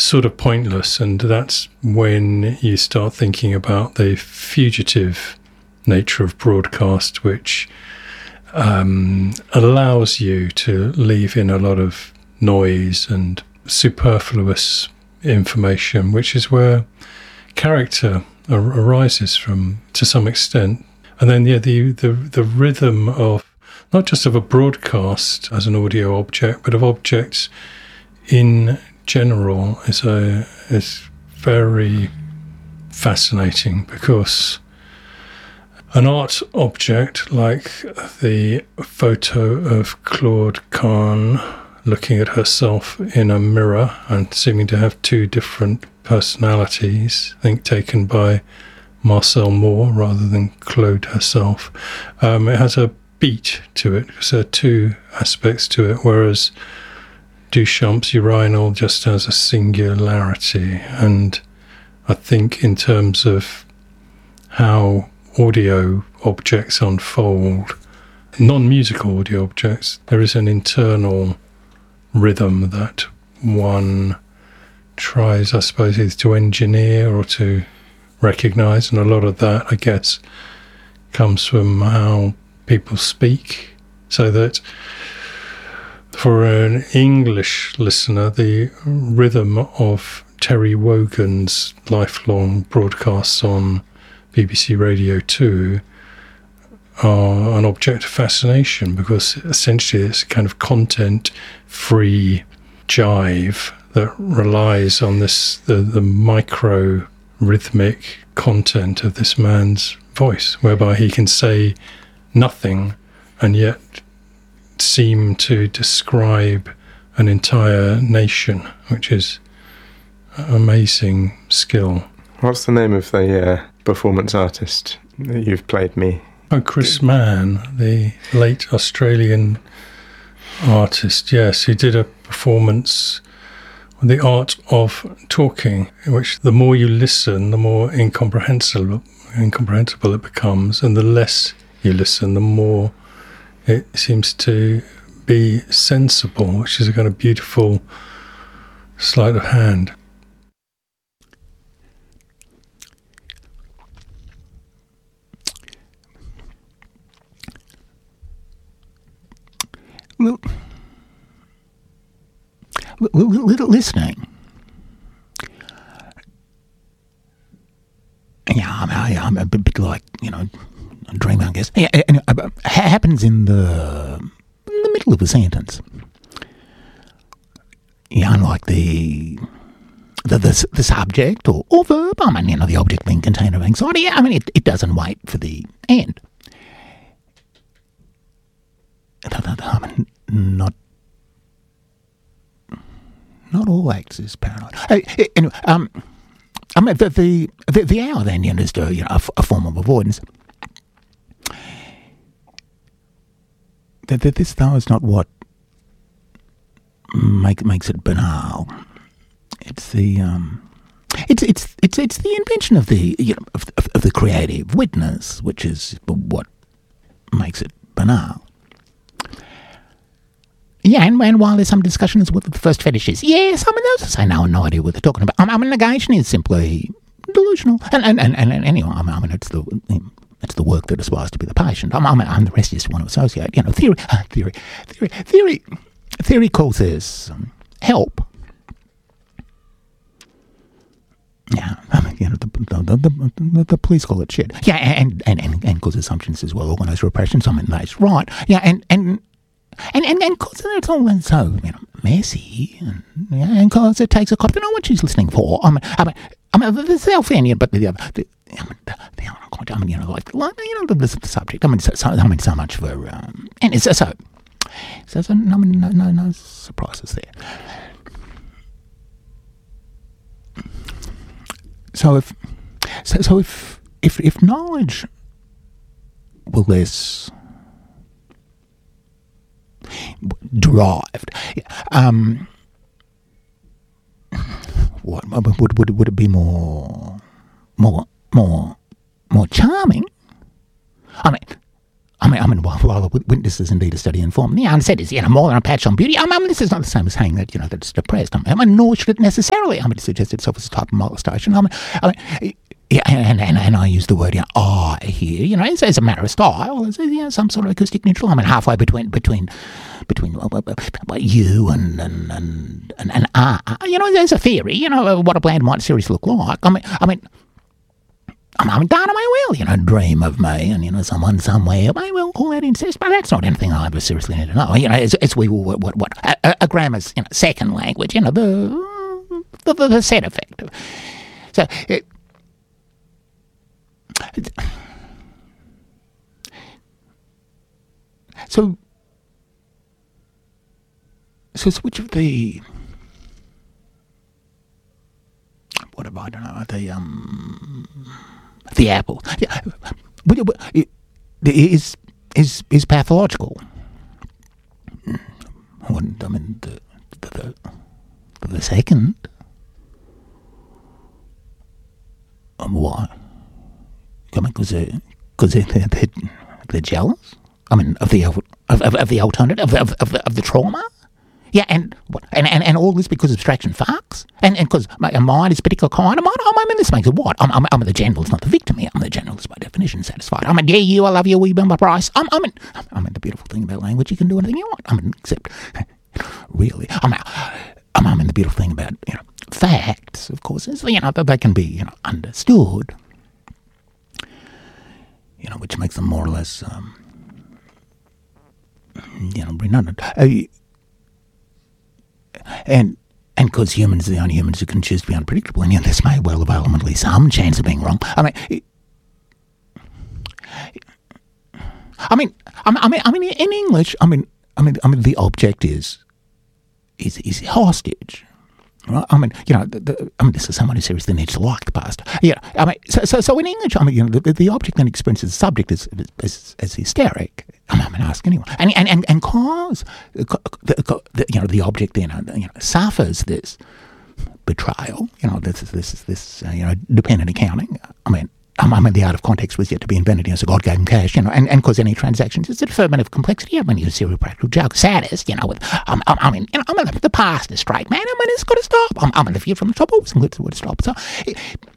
sort of pointless, and that's when you start thinking about the fugitive nature of broadcast, which allows you to leave in a lot of noise and superfluous information, which is where character arises from to some extent. And then the rhythm of not just of a broadcast as an audio object, but of objects in general is very fascinating, because an art object like the photo of Claude Kahn looking at herself in a mirror and seeming to have two different personalities, I think taken by Marcel Moore rather than Claude herself. It has a beat to it, because there are two aspects to it, whereas Duchamp's urinal just has a singularity. And I think in terms of how audio objects unfold, non-musical audio objects, there is an internal rhythm that one tries, I suppose, either to engineer or to recognise, and a lot of that, I guess, comes from how people speak, so that for an English listener, the rhythm of Terry Wogan's lifelong broadcasts on BBC Radio 2 are an object of fascination, because essentially it's a kind of content-free jive that relies on the micro-rhythmic content of this man's voice, whereby he can say nothing and yet seem to describe an entire nation, which is an amazing skill. What's the name of the performance artist that you've played me? Oh, Chris Mann, the late Australian artist, yes, he did a performance on The Art of Talking, in which the more you listen, the more incomprehensible it becomes, and the less you listen, the more it seems to be sensible, which is a kind of beautiful sleight of hand. Listening. Yeah, I'm a bit like, a dreamer, I guess. Yeah, and happens in the middle of a sentence. Yeah, unlike the subject or verb. I mean, the object being container of anxiety. Yeah, I mean, it doesn't wait for the end. I mean, not all acts is paranoid. Anyway, I mean, the hour then is a form of avoidance. This though is not what makes it banal. It's the it's the invention of the of the creative witness, which is what makes it banal. Yeah, and while there's some discussion as what the first fetish is, yes, I mean, those who say no idea what they're talking about. I mean, negation is simply delusional, and anyway, I mean, it's the work that aspires to be the patient. I mean, the rest is to want to associate. Theory calls this help. Yeah, I mean, the police call it shit. Yeah, and cause assumptions as well, organised repression. I mean, that's right. Yeah, and because it's all so messy, and because it takes a cop to know what she's listening for. I mean, the self-Indian, but the other the subject. I mean, so much for and it's so no surprises there. So if knowledge were less derived, what would it be more charming? I while a witness is indeed a study in form, the answer is, more than a patch on beauty. This is not the same as saying that, that it's depressed. Nor should it necessarily, suggest itself as a type of molestation. Yeah, and I use the word "I" here, as a matter of style, as some sort of acoustic neutral. Halfway between you and I. There's a theory, what a bland white series look like. Dana may well, dream of me, and someone somewhere may well call that incest, but that's not anything I ever seriously need to know. As we will, a grammar's, second language, the set effect. So which of the, what have I don't know, the apple, is pathological. The second. Why? Because they're jealous. Of the alternative of the trauma. Yeah, and all this because abstraction fucks, and because my mind is a particular kind of mind. This makes it what? I'm the genital, it's not the victim here. I'm the genital, is by definition satisfied. Yeah, you, I love you, we my price. The beautiful thing about language, you can do anything you want. Except, really, the beautiful thing about facts, of course, is that they can be understood. Which makes them more or less redundant. And because humans are the only humans who can choose to be unpredictable, and this may well have ultimately some chance of being wrong. In English, the object is hostage. Right? This is someone who seriously needs to like the past. So in English, the object then experiences the subject as hysteric. Ask anyone, and cause the object then suffers this betrayal. This dependent accounting. The art of context was yet to be invented, so God gave him cash, and cause any transactions. It's a deferment of complexity. You serial practical joke, saddest, with, the past is straight, man. It's got to stop. The view from the top always includes the word stop. So,